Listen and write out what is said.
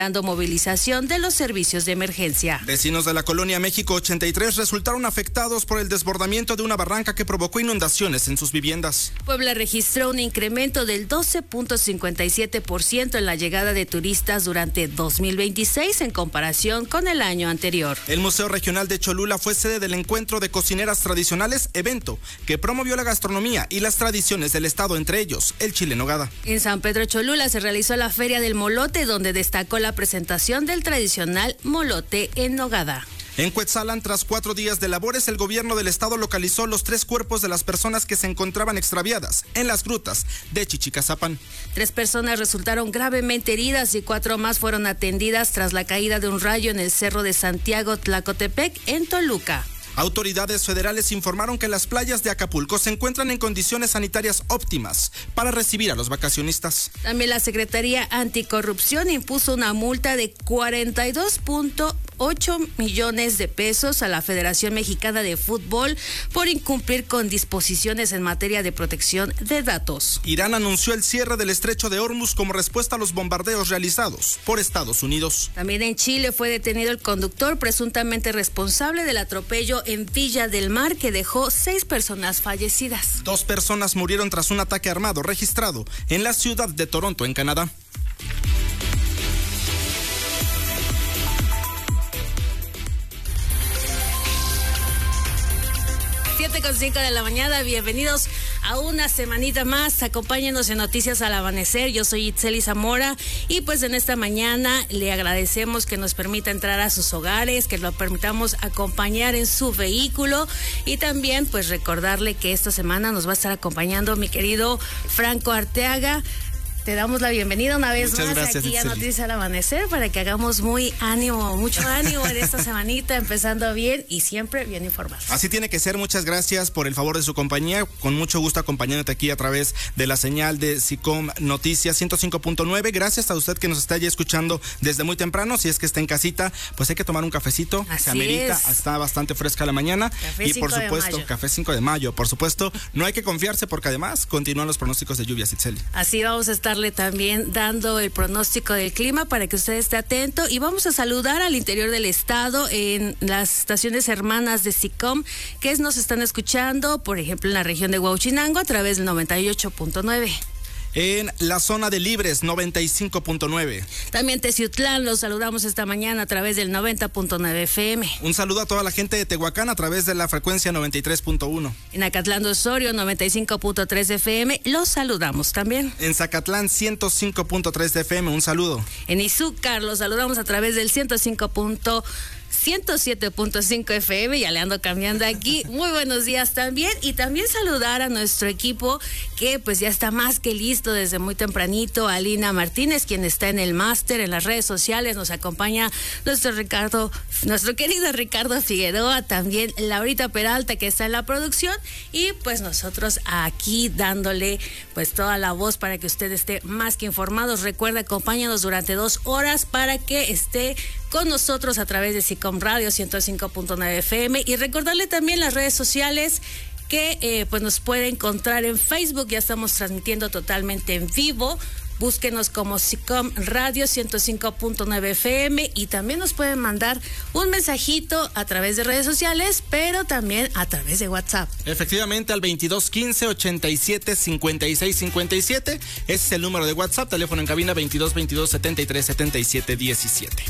dando movilización de los servicios de emergencia. Vecinos de la colonia México 83 resultaron afectados por el desbordamiento de una barranca que provocó inundaciones en sus viviendas. Puebla registró un incremento del 12.57% en la llegada de turistas durante 2026 en comparación con el año anterior. El Museo Regional de Cholula fue sede del encuentro de cocineras tradicionales, evento que promovió la gastronomía y las tradiciones del estado, entre ellos el chile en nogada. En San Pedro Cholula se realizó la Feria del Molote, donde destacó la presentación del tradicional molote en nogada. En Cuetzalan, tras 4 días de labores, el gobierno del estado localizó los 3 cuerpos de las personas que se encontraban extraviadas en las grutas de Chichicazapan. 3 personas resultaron gravemente heridas y 4 más fueron atendidas tras la caída de un rayo en el Cerro de Santiago Tlacotepec, en Toluca. Autoridades federales informaron que las playas de Acapulco se encuentran en condiciones sanitarias óptimas para recibir a los vacacionistas. También la Secretaría Anticorrupción impuso una multa de 42.8 millones de pesos a la Federación Mexicana de Fútbol por incumplir con disposiciones en materia de protección de datos. Irán anunció el cierre del estrecho de Hormuz como respuesta a los bombardeos realizados por Estados Unidos. También en Chile fue detenido el conductor presuntamente responsable del atropello en Villa del Mar, que dejó 6 personas fallecidas. 2 personas murieron tras un ataque armado registrado en la ciudad de Toronto, en Canadá. Con 5 de la mañana, bienvenidos a una semanita más. Acompáñenos en Noticias al Amanecer. Yo soy Itzeli Zamora y pues en esta mañana le agradecemos que nos permita entrar a sus hogares, que lo permitamos acompañar en su vehículo y también pues recordarle que esta semana nos va a estar acompañando mi querido Franco Arteaga. Te damos la bienvenida una vez Muchas más gracias, aquí a Itzeli. Noticias al Amanecer para que hagamos mucho ánimo en esta semanita, empezando bien y siempre bien informados. Así tiene que ser. Muchas gracias por el favor de su compañía. Con mucho gusto acompañándote aquí a través de la señal de SICOM Noticias 105.9. Gracias a usted que nos está ya escuchando desde muy temprano. Si es que está en casita, pues hay que tomar un cafecito. Así se amerita, es. Está bastante fresca la mañana. Café y por 5 de supuesto, mayo. café 5 de mayo. Por supuesto, no hay que confiarse porque además continúan los pronósticos de lluvias, Itzeli. Así vamos a estarle también dando el pronóstico del clima para que usted esté atento y vamos a saludar al interior del estado en las estaciones hermanas de SICOM que nos están escuchando, por ejemplo en la región de Huauchinango a través del 98.9. En la zona de Libres, 95.9. También Teciutlán, los saludamos esta mañana a través del 90.9 FM. Un saludo a toda la gente de Tehuacán a través de la frecuencia 93.1. En Acatlán de Osorio, 95.3 FM, los saludamos también. En Zacatlán, 105.3 de FM, un saludo. En Izúcar, los saludamos a través del 107.5 FM, ya le ando cambiando aquí. Muy buenos días también y también saludar a nuestro equipo que pues ya está más que listo desde muy tempranito. Alina Martínez, quien está en el máster en las redes sociales, nos acompaña nuestro querido Ricardo Figueroa, también Laurita Peralta que está en la producción y pues nosotros aquí dándole pues toda la voz para que usted esté más que informado. Recuerda, acompáñanos durante 2 horas para que esté con nosotros a través de SICOM Radio 105.9 FM y recordarle también las redes sociales que pues nos puede encontrar en Facebook. Ya estamos transmitiendo totalmente en vivo. Búsquenos como SICOM Radio 105.9 FM y también nos pueden mandar un mensajito a través de redes sociales, pero también a través de WhatsApp. Efectivamente, al 2215-87-5657. Ese es el número de WhatsApp. Teléfono en cabina 2222-7377-17.